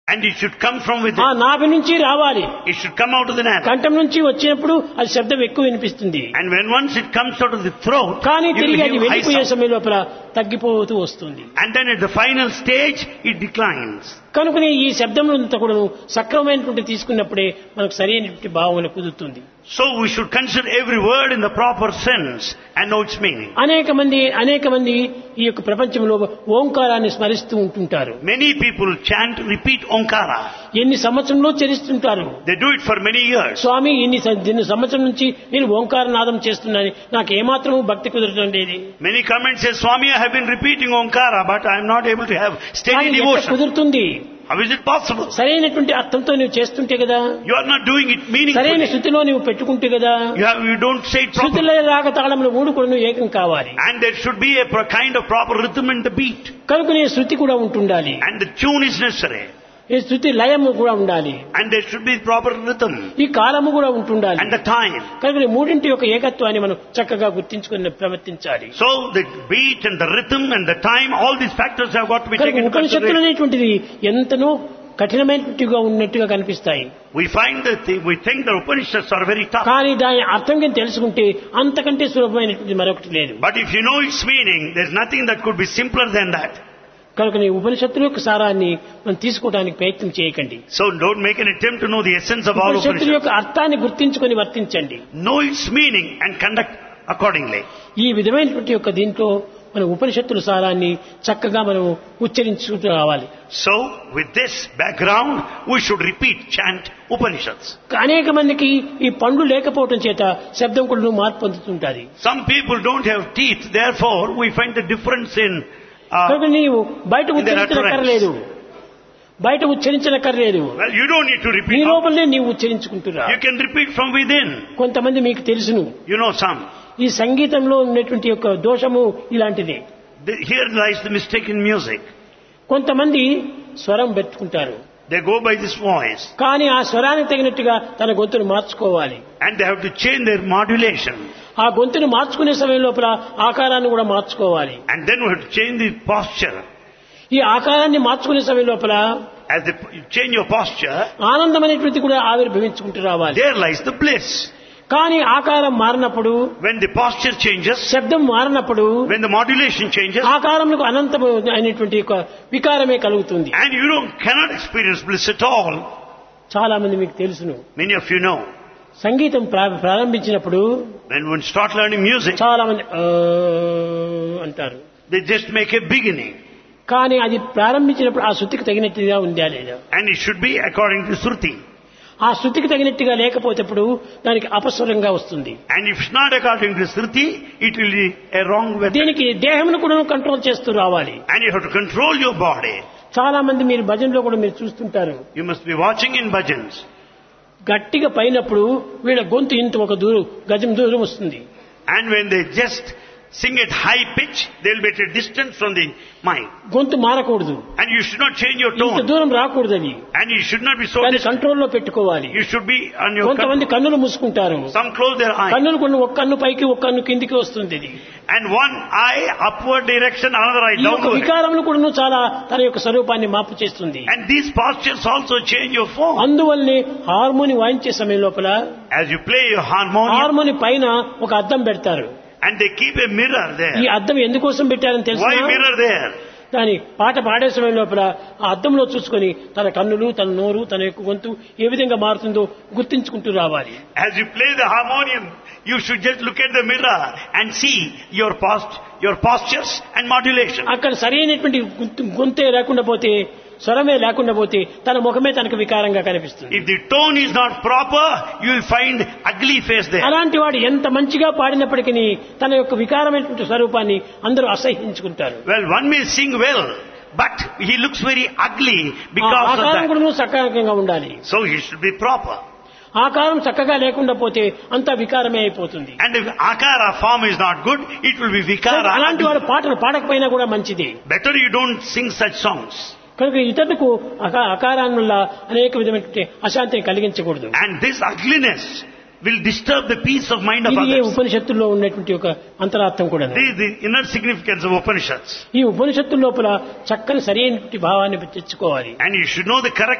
And it should come from ఆ within. నాభి నుంచి రావాలి. It should come out of the navel. కంఠం నుంచి వచ్చినప్పుడు అది శబ్దం ఎక్కువ వినిపిస్తుంది. And when once it comes out of the throat, కానీ you will తిరిగి అది hear high వెళ్ళిపోయే sound. సమయం లోపల తగ్గిపోతూ వస్తుంది. And then at the final stage, it declines. కనుకనే ఈ శబ్దములంతా కూడా సక్రమమైనటువంటి తీసుకున్నప్పుడే మనకు సరైనటువంటి భావన కుదురుతుంది. So we should consider every word in the proper sense and know its meaning. అనేక మంది ఈ యొక్క ప్రపంచంలో ఓంకారాన్ని స్మరిస్తూ ఉంటుంటారు. Many people chant, repeat Omkara. ఎన్ని సంవత్సరంలో చరిస్తుంటారు. They do it for many years. స్వామి ఇన్ని సంవత్సరం నుంచి నేను ఓంకార నాదం చేస్తున్నాను, నాకు ఏమాత్రం భక్తి కుదరడం లేదు. Many come and say, Swami, I have been repeating Omkara, but I am not able to have steady కానీ ఎట్లా devotion. కుదురుతుంది? How is it possible? సరైనటువంటి అర్థంతో నువ్వు చేస్తుంటే కదా, You are not doing it సరైన meaningfully. స్థితిలో నువ్వు పెట్టుకుంటే కదా. You don't say it properly. శృతిలో రాగ తాళములు మూడు కూడా నువ్వు ఏకం కావాలి. And there should be a kind of proper rhythm in the beat. కనుక నీ శృతి కూడా ఉంటుండాలి, And the tune is necessary. ఈ శృతి లయము కూడా ఉండాలి, And there should be proper rhythm. ఈ కాలము కూడా ఉంటుండాలి. And the time. కనుక ఈ మూడింటి యొక్క ఏకత్వాన్ని మనం చక్కగా గుర్తించుకుని ప్రవర్తించాలి. So the beat and the rhythm and the time, all these factors have got to be కనుక taken into ఉపనిషత్తులు consideration. అనేటువంటిది ఎంతనో కఠినమైనట్టుగా ఉన్నట్టుగా కనిపిస్తాయి. We find that we think the Upanishads are very tough. కానీ దాని అర్థం కింద తెలుసుకుంటే అంతకంటే సులభమైనటువంటి మరొకటి లేదు. But if you know its meaning, there's nothing that could be simpler than that. కనుక నీ ఉపనిషత్తుల యొక్క సారాన్ని మనం తీసుకోవడానికి ప్రయత్నం చేయకండి. So don't make an attempt to know the essence of all ఉపనిషత్తుల Upanishads. యొక్క అర్థాన్ని గుర్తించుకొని వర్తించండి. Know its meaning and conduct accordingly. ఈ విధమైనటువంటి యొక్క దీంట్లో మన ఉపనిషత్తుల సారాన్ని చక్కగా మనం ఉచ్చరించుకుంటూ రావాలి. So with this background, we should repeat, chant Upanishads. అనేక మందికి ఈ పండ్లు లేకపోవటం చేత శబ్దం కూడా మార్పు పొందుతుంటారు. Some people don't have teeth, therefore we find the difference in కనుక నీవు బయట ఉచ్చరించనక్కర్లేదు, బయట ఉచ్చరించనక్కర్లేదు, well, you don't need to నీ repeat. లోపలనే నీవు ఉచ్చరించుకుంటున్నా. You can repeat from within. కొంతమంది మీకు తెలుసును, You know some. ఈ సంగీతంలో ఉన్నటువంటి యొక్క దోషము ఇలాంటిదే. Here lies the mistake in music. కొంతమంది స్వరం పెట్టుకుంటారు, They go by this voice కానీ ఆ స్వరానికి తగినట్టుగా తన గొంతును మార్చుకోవాలి. and they have to change their modulation. ఆ గొంతును మార్చుకునే సమయం లోపల ఆకారాన్ని కూడా మార్చుకోవాలి. And then we have to change the posture. ఈ ఆకారాన్ని మార్చుకునే సమయం లోపల As you change your posture, ఆనందం అనేటువంటి కూడా ఆవిర్భవించుకుంటూ రావాలి. there lies the bliss. కానీ ఆకారం మారినప్పుడు, When the posture changes, శబ్దం మారినప్పుడు when the modulation changes, ఆకారంలో అనంతం అయినటువంటి ఒక వికారమే కలుగుతుంది. and you cannot experience bliss at all. చాలా మంది మీకు తెలుసును, Many of you know, సంగీతం ప్రారంభించినప్పుడు when one start learning music, చాలా మంది అంటారు. they just make a beginning. కానీ అది ప్రారంభించినప్పుడు ఆ శృతికి తగినట్టుగా ఉందా లేదా? And it should be according to Shruti. ఆ శృతికి తగినట్టుగా లేకపోతేప్పుడు దానికి అపస్వరంగా వస్తుంది. And if it's not according to Shruti, it will be a wrong method. దీనికి దేహమును కూడా కంట్రోల్ చేస్తూ రావాలి. And you have to control your body. చాలా మంది మీరు భజనలో కూడా మీరు చూస్తుంటారు, You must be watching in bhajans. గట్టిగా పైనప్పుడు వీళ్ళ గొంతు ఇంత ఒక గజం దూరం వస్తుంది. And when they just sing at high pitch, they will be at a distance from the mic. గొంతు మారకూడదు, And you should not change your ఇంత tone. దూరం రాకూడదు. అది And you should not be so దాన్ని distant. కంట్రోల్లో పెట్టుకోవాలి. You should be on your కొంతమంది కన్నులు మూసుకుంటారు, Some close their eye. కన్నులు కొన్ని ఒక కన్ను పైకి ఒక కన్ను కిందికి వస్తుంది. ఇది And one eye upward direction, another eye ఈ యొక్క downward. వికారములు కూడా చాలా తన యొక్క స్వరూపాన్ని మార్పు చేస్తుంది. And these postures also change your form. అందువల్లనే హార్మోని వాయించే సమయం లోపల As you play your harmonium, harmony పైన ఒక అద్దం పెడతారు. and they keep a mirror ఈ there. అద్దం ఎందుకోసం పెట్టారని తెలుసా? Why mirror there? దాని పాట పాడే సమయం లోపల ఆ అద్దంలో చూసుకొని తన కన్నులు, తన నోరు, తన యొక్క గొంతు ఏ విధంగా మారుతుందో గుర్తించుకుంటూ రావాలి. As you play the harmonium, you should just look at the mirror and see your postures and modulation. అక్కడ సరైనటువంటి గొంతే లేకుండా పోతే, స్వరమే లేకుండా పోతే తన ముఖమే తనకు వికారంగా కనిపిస్తుంది. If the tone is not proper, you will find ugly face there. అలాంటి వాడు ఎంత మంచిగా పాడినప్పటికీ తన యొక్క వికారమైనటువంటి స్వరూపాన్ని అందరూ అసహ్యించుకుంటారు. Well, one may sing well, but he looks very ugly because of ఆకారం that. కూడా సకారంగా ఉండాలి. So he should be proper. ఆకారం చక్కగా లేకుండా పోతే అంతా వికారమే అయిపోతుంది. And if akara form is not good, it will be vikara. అలాంటి వాడు పాటలు పాడకపోయినా కూడా మంచిది. Better you don't sing such songs. కనుక ఇతరులకు అకారాన్ని వల్ల అనేక విధమైనటువంటి అశాంతిని కలిగించకూడదు. And this ugliness will disturb the peace of mind of ఇది others. ఉపనిషత్తుల్లో ఉన్నటువంటి ఒక అంతరార్థం కూడా. This is the inner significance of Upanishads. ఈ ఉపనిషత్తుల లోపల చక్కని సరైనటువంటి భావాన్ని తెచ్చుకోవాలి. And you should know the correct